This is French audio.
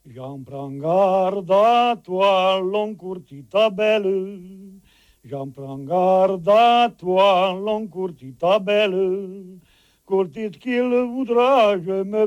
J'en prends garde à toi, long courtita belle. J'en prends garde à toi, long courtita belle. Courtite qu'il voudra, je me